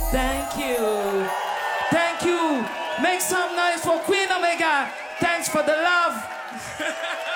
Thank you. Thank you. Make some noise for Queen Omega. Thanks for the love.